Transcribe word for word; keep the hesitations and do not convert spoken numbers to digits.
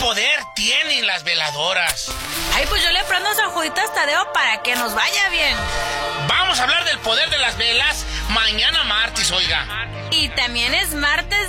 poder tienen las veladoras? Ay, pues yo le prendo San Juditas Tadeo para que nos vaya bien. Vamos a hablar del poder de las velas mañana martes, oiga. Y también es martes